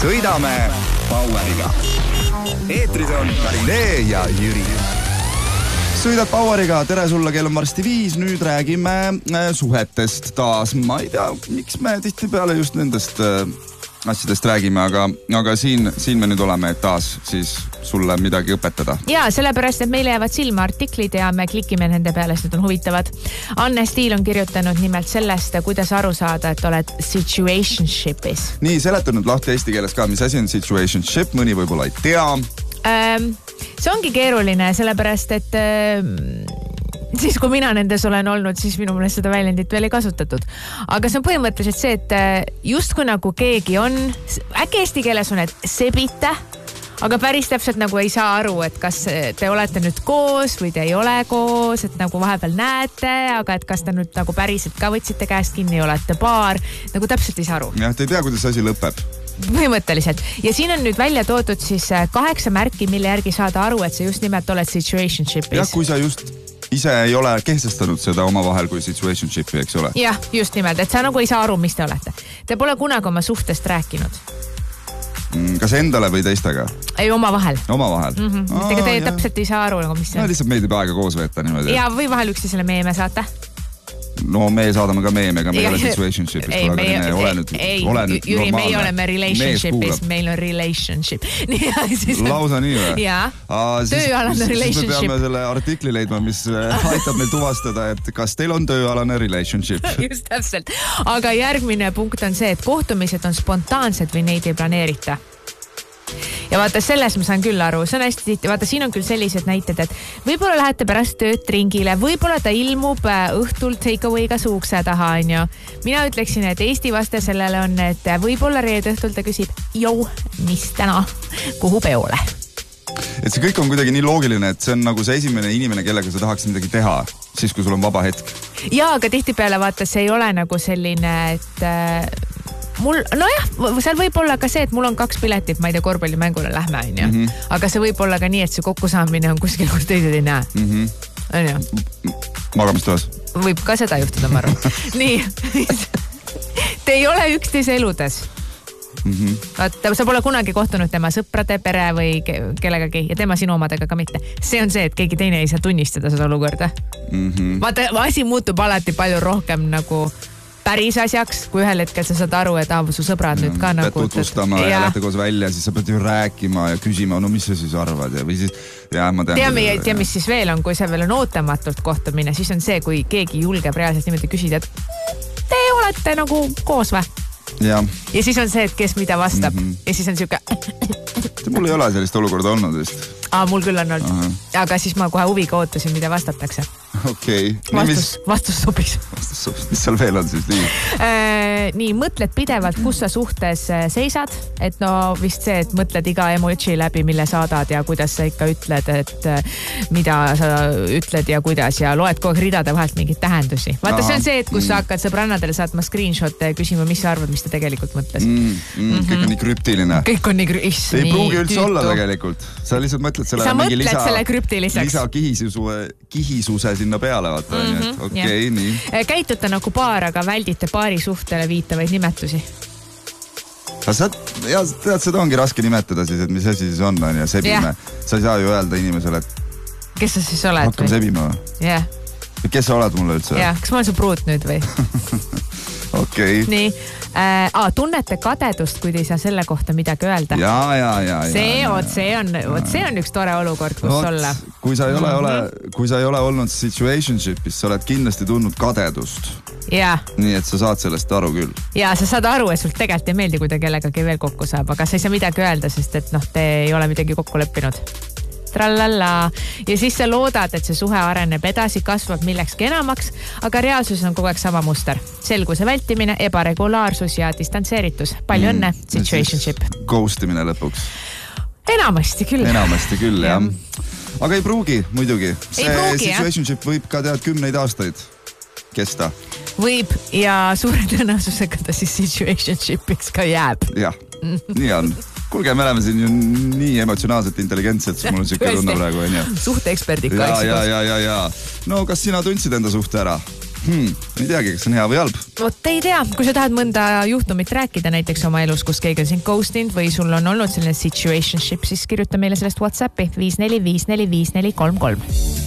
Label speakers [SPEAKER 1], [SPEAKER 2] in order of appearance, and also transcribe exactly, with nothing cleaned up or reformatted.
[SPEAKER 1] Sõidame Poweriga. Eetris on Karile ja Jüri. Sõidad Poweriga, tere sulle, kell on varsti viis, nüüd räägime suhetest taas. Ma ei tea, miks me tihtipeale just nendest asjadest räägime, aga, aga siin, siin me nüüd oleme, et taas siis sulle midagi õpetada.
[SPEAKER 2] Jaa, sellepärast, et meile jäävad silma artiklid ja me klikime nende peale, sest need on huvitavad. Anne Stiil on kirjutanud nimelt sellest, kuidas aru saada, et oled situationshipis.
[SPEAKER 1] Nii, seletanud lahti eesti keeles ka, mis asi on situationship, mõni võib-olla ei tea.
[SPEAKER 2] Ähm, see ongi keeruline, sellepärast, et äh, siis kui mina nendes olen olnud, siis minu meelest seda väljendit veel ei kasutatud. Aga see on põhimõtteliselt see, et just kui nagu keegi on, äkki eesti keeles on, et sebite, aga päris täpselt nagu ei saa aru, et kas te olete nüüd koos või te ei ole koos, et nagu vahepeal näete, aga et kas te nüüd nagu päriselt ka võtsite käest kinni, olete paar, nagu täpselt ei saa aru.
[SPEAKER 1] Jah, te ei tea, kuidas asi lõpeb.
[SPEAKER 2] Põhimõtteliselt. Ja siin on nüüd välja toodud siis kaheksa märki, mille järgi saada aru, et sa just nimelt oled situationshipis.
[SPEAKER 1] Jah, kui sa just ise ei ole kehtestanud seda oma vahel kui situationshipi, eks ole?
[SPEAKER 2] Jah, just nimelt, et sa nagu ei saa aru, mis te olete. Te pole kunagi oma suhtest rääkinud.
[SPEAKER 1] Kas endale või teistega?
[SPEAKER 2] Ei, oma vahel.
[SPEAKER 1] Oma vahel?
[SPEAKER 2] Mm-hmm. Aa, te jah. Täpselt ei saa aru, nagu mis see on.
[SPEAKER 1] No, lihtsalt meeldib aega koos veeta niimoodi.
[SPEAKER 2] Ja või vahel üksteisele meeme saata.
[SPEAKER 1] No me saadame ka meeme, aga me ei ole situationshipis.
[SPEAKER 2] Ei, me
[SPEAKER 1] ei, ole nüüd,
[SPEAKER 2] ei,
[SPEAKER 1] ole nüüd
[SPEAKER 2] Jüri, me ei oleme relationshipis, meil on relationship.
[SPEAKER 1] Lausa nii või?
[SPEAKER 2] Jaa, tööalane relationship.
[SPEAKER 1] Siis me peame selle artikli leidma, mis aitab meil tuvastada, et kas teil on tööalane relationship.
[SPEAKER 2] Just täpselt. Aga järgmine punkt on see, et kohtumised on spontaansed või neid ei planeerita. Ja vaata, selles ma saan küll aru, see on hästi tihti, vaata, siin on küll sellised näited, et võib-olla lähete pärast tööd ringile, võib-olla ta ilmub õhtul takeaway'ga suukse taha, on ju. Mina ütleksin, et Eesti vaste sellele on, et võib-olla reed õhtul ta küsib, jou, mis täna, kuhu peole?
[SPEAKER 1] Et see kõik on kuidagi nii loogiline, et see on nagu see esimene inimene, kellega sa tahaks midagi teha, siis kui sul on vaba hetk.
[SPEAKER 2] Jaa, aga tihtipeale vaata, see ei ole nagu selline, et mul, nojah, seal võib olla ka see, et mul on kaks piletit, ma ei tea, korvpallimängule lähme, on ju. Mm-hmm. Aga see võib olla ka nii, et see kokkusaamine on kuskil, kus teised ei näe. Mm-hmm. On ju?
[SPEAKER 1] Magamistoas.
[SPEAKER 2] Võib ka seda juhtuda, ma arvan. Nii. Te ei ole üksteise eludes. Mm-hmm. Vaata, sa pole kunagi kohtunud tema sõprade, pere või kellegagi ja tema sinu omadega ka mitte. See on see, et keegi teine ei saa tunnistada seda olukorda. Mm-hmm. Vaata, asi muutub alati palju rohkem nagu päris asjaks, kui ühel hetkel sa saad aru, et aavu su sõbrad ja, nüüd ka nagu...
[SPEAKER 1] Pead tutvustama ja, ja lähte koos välja, siis sa pead ju rääkima ja küsima, no mis sa siis arvad ja või siis... Ja, ma tean...
[SPEAKER 2] Tea, tea, mis siis veel on, kui see veel on ootamatult kohtumine, siis on see, kui keegi julgeb reaalselt niimoodi küsida, et te olete nagu koos või?
[SPEAKER 1] Ja.
[SPEAKER 2] Ja siis on see, et kes mida vastab. Mm-hmm. Ja siis on siuke...
[SPEAKER 1] Mul ei ole sellist olukorda olnud vist.
[SPEAKER 2] Aa, mul küll on olnud. Aha. Aga siis ma kohe huviga ootasin, mida vastatakse.
[SPEAKER 1] Okei. Okay.
[SPEAKER 2] Vastus, mis... vastus sobis.
[SPEAKER 1] Vastus sobis. Mis seal veel on siis? Nii,
[SPEAKER 2] äh, nii mõtled pidevalt, kus sa suhtes seisad. Et no vist see, et mõtled iga emoji läbi, mille saadad ja kuidas sa ikka ütled, et mida sa ütled ja kuidas ja loed kogu ridade vahelt mingid tähendusi. Vaata, Aha. see on see, et kus mm. sa hakkad sõbrannadele saatma screenshot'e ja küsima, mis sa arvad, mis ta tegelikult mõtles.
[SPEAKER 1] Mm, mm, mm-hmm. Kõik on nii krüptiline.
[SPEAKER 2] Kõik on nii krüptiline.
[SPEAKER 1] Ei pruugi üldse tüütu. Olla tegelikult. Sa lihtsalt mõtled selle
[SPEAKER 2] sa
[SPEAKER 1] mingi
[SPEAKER 2] mõtled
[SPEAKER 1] lisa,
[SPEAKER 2] selle krüptiliseks.
[SPEAKER 1] Lisa kihisuse, kihisuse sinna peale, vaata.
[SPEAKER 2] Mm-hmm,
[SPEAKER 1] okei, okay, nii.
[SPEAKER 2] Käitute nagu paar, aga väldite paari suhtele viitavaid nimetusi.
[SPEAKER 1] Sa, ja, tead, seda ongi raske nimetada siis, et mis asi siis on, on ja sebime. Yeah. Sa ei saa ju öelda inimesele, et
[SPEAKER 2] kes sa siis oled?
[SPEAKER 1] Hakkame või? Sebima või?
[SPEAKER 2] Jah. Yeah.
[SPEAKER 1] Kes sa oled mulle üldse?
[SPEAKER 2] Jah, kas ma olen su pruut nüüd või?
[SPEAKER 1] Okei. Okay.
[SPEAKER 2] Nii. Äh, aa, tunnete kadedust, kui ei saa selle kohta midagi öelda.
[SPEAKER 1] Jaa, jaa, jaa.
[SPEAKER 2] See,
[SPEAKER 1] ja,
[SPEAKER 2] oot, see on, oot, see on üks tore olukord, kus
[SPEAKER 1] oot,
[SPEAKER 2] olla.
[SPEAKER 1] Kui sa ei ole, ole, kui sa ei ole olnud situationshipis, sa oled kindlasti tundnud kadedust.
[SPEAKER 2] Jaa. Nii,
[SPEAKER 1] et sa saad sellest aru küll.
[SPEAKER 2] Jaa, sa saad aru, et sul tegelikult ei meeldi, kui ta kellegagi veel kokku saab, aga sa ei saa midagi öelda, sest et noh, te ei ole midagi kokku leppinud. Trallala. Ja siis sa loodad, et see suhe areneb edasi, kasvab millekski enamaks, aga reaalsus on kogu aeg sama muster. Selguse vältimine, ebaregulaarsus ja distantseeritus. Palju õnne, mm, situationship.
[SPEAKER 1] Ghostimine lõpuks.
[SPEAKER 2] Enamasti küll.
[SPEAKER 1] Enamasti küll, jah. Aga ei pruugi, muidugi. See
[SPEAKER 2] pruugi,
[SPEAKER 1] situationship jah? Võib ka tead kümneid aastaid kesta.
[SPEAKER 2] Võib ja suure tõenäosusega ta siis situationshipiks ka jääb.
[SPEAKER 1] Jah, nii on. Kuulge, me oleme siin ju nii emotsionaalselt intelligentsed, mul on siuke tunne praegu, on ju.
[SPEAKER 2] Suhteeksperdid
[SPEAKER 1] ja, ja, ja, ja, ja. No kas sina tundsid enda suhte ära? Hmm, ei teagi, kas on hea või halb.
[SPEAKER 2] Vot ei tea, kui sa tahad mõnda juhtumit rääkida näiteks oma elus, kus keegi on sind ghostinud või sul on olnud selline situationship, siis kirjuta meile sellest WhatsAppi viis neli viis neli viis neli kolm kolm.